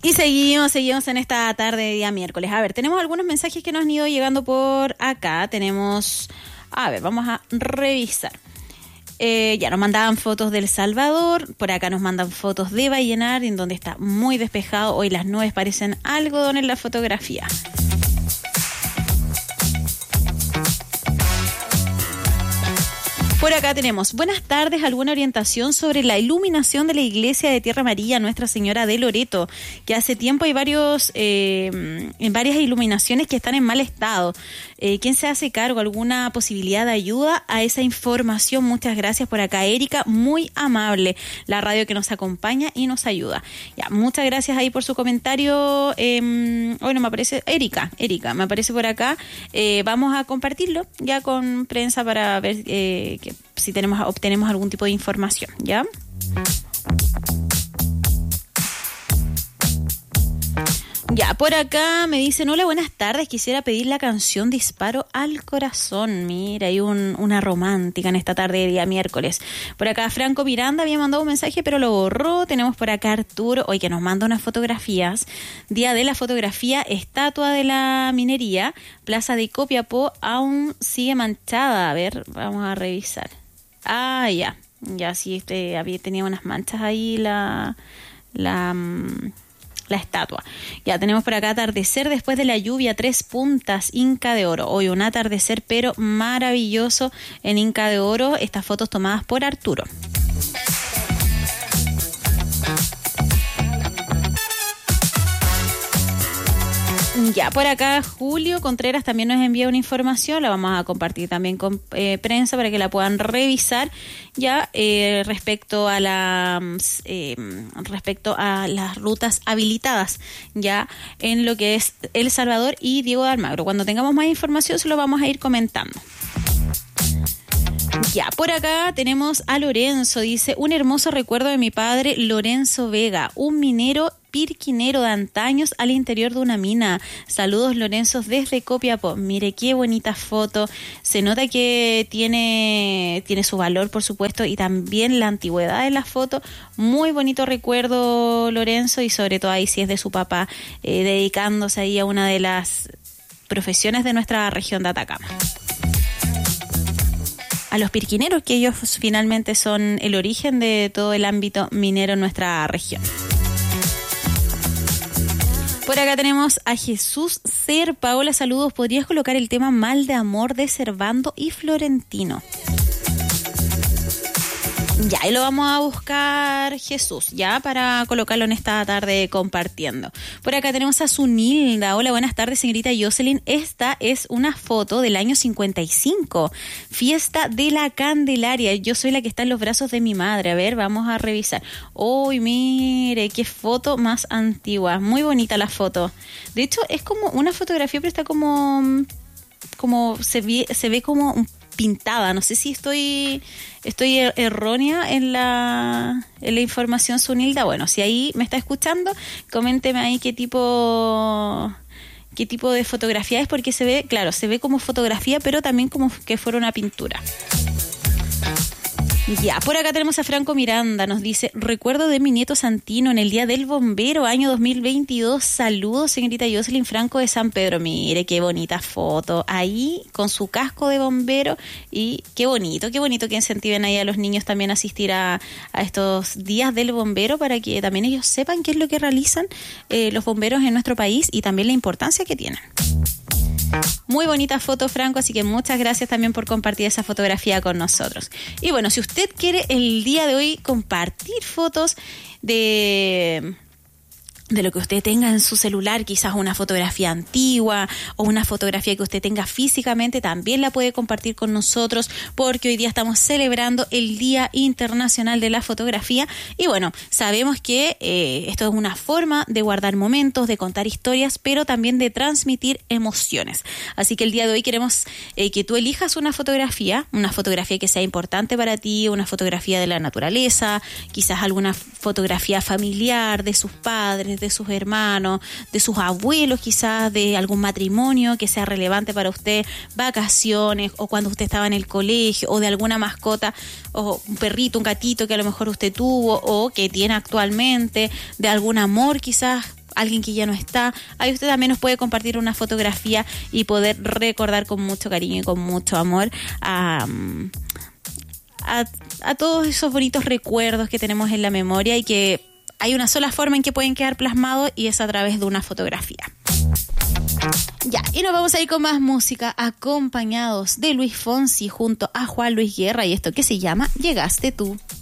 Y seguimos en esta tarde de día miércoles. A ver, tenemos algunos mensajes que nos han ido llegando por acá. Vamos a revisar. Ya nos mandaban fotos de El Salvador, por acá nos mandan fotos de Vallenar, en donde está muy despejado. Hoy las nubes parecen algodón en la fotografía. Por acá tenemos, buenas tardes, alguna orientación sobre la iluminación de la iglesia de Tierra Amarilla Nuestra Señora de Loreto, que hace tiempo hay varias iluminaciones que están en mal estado. ¿Quién se hace cargo? ¿Alguna posibilidad de ayuda a esa información? Muchas gracias por acá, Erika, muy amable, la radio que nos acompaña y nos ayuda. Ya, muchas gracias ahí por su comentario. Me aparece Erika, me aparece por acá. Vamos a compartirlo ya con prensa para ver si obtenemos algún tipo de información, ¿ya? Ya, por acá me dicen, hola, buenas tardes, quisiera pedir la canción Disparo al Corazón. Mira, hay una romántica en esta tarde de día miércoles. Por acá Franco Miranda había mandado un mensaje, pero lo borró. Tenemos por acá Arturo, hoy que nos manda unas fotografías. Día de la fotografía, estatua de la minería, Plaza de Copiapó, aún sigue manchada. A ver, vamos a revisar. Ya sí, tenía unas manchas ahí la estatua. Ya tenemos por acá atardecer después de la lluvia, 3 puntas, Inca de Oro. Hoy un atardecer pero maravilloso en Inca de Oro. Estas fotos tomadas por Arturo. Ya, por acá Julio Contreras también nos envía una información, la vamos a compartir también con prensa para que la puedan revisar, ya respecto a las rutas habilitadas ya en lo que es El Salvador y Diego de Almagro. Cuando tengamos más información se lo vamos a ir comentando. Ya, por acá tenemos a Lorenzo, dice, un hermoso recuerdo de mi padre Lorenzo Vega, un minero pirquinero de antaños al interior de una mina. Saludos, Lorenzo, desde Copiapó. Mire qué bonita foto. Se nota que tiene su valor, por supuesto, y también la antigüedad de la foto. Muy bonito recuerdo, Lorenzo, y sobre todo ahí sí es de su papá, dedicándose ahí a una de las profesiones de nuestra región de Atacama. A los pirquineros, que ellos finalmente son el origen de todo el ámbito minero en nuestra región. Por acá tenemos a Jesús Serpa. Hola, saludos. ¿Podrías colocar el tema Mal de Amor de Servando y Florentino? Ya, y lo vamos a buscar, Jesús, ya para colocarlo en esta tarde compartiendo. Por acá tenemos a Sunilda. Hola, buenas tardes, señorita Jocelyn. Esta es una foto del año 55, fiesta de la Candelaria. Yo soy la que está en los brazos de mi madre. A ver, vamos a revisar. Uy, mire, qué foto más antigua. Muy bonita la foto. De hecho, es como una fotografía, pero está como se ve como pintada. No sé si estoy errónea en la información, Sunilda. Bueno, si ahí me está escuchando, coménteme ahí qué tipo de fotografía es, porque se ve como fotografía, pero también como que fuera una pintura. Ya, por acá tenemos a Franco Miranda, nos dice, recuerdo de mi nieto Santino en el Día del Bombero, año 2022, saludos, señorita Jocelyn Franco de San Pedro. Mire qué bonita foto, ahí con su casco de bombero, y qué bonito que incentiven ahí a los niños también a asistir a estos Días del Bombero, para que también ellos sepan qué es lo que realizan los bomberos en nuestro país y también la importancia que tienen. Muy bonita foto, Franco, así que muchas gracias también por compartir esa fotografía con nosotros. Y bueno, si usted quiere el día de hoy compartir fotos de lo que usted tenga en su celular, quizás una fotografía antigua o una fotografía que usted tenga físicamente, también la puede compartir con nosotros, porque hoy día estamos celebrando el Día Internacional de la Fotografía. Y bueno, sabemos que esto es una forma de guardar momentos, de contar historias, pero también de transmitir emociones. Así que el día de hoy queremos que tú elijas una fotografía que sea importante para ti, una fotografía de la naturaleza, quizás alguna fotografía familiar de sus padres, de sus hermanos, de sus abuelos, quizás de algún matrimonio que sea relevante para usted, vacaciones, o cuando usted estaba en el colegio, o de alguna mascota, o un perrito, un gatito que a lo mejor usted tuvo o que tiene actualmente, de algún amor quizás alguien que ya no está. Ahí usted también nos puede compartir una fotografía y poder recordar con mucho cariño y con mucho amor a todos esos bonitos recuerdos que tenemos en la memoria y que hay una sola forma en que pueden quedar plasmados y es a través de una fotografía. Ya, y nos vamos a ir con más música acompañados de Luis Fonsi junto a Juan Luis Guerra y esto que se llama Llegaste tú.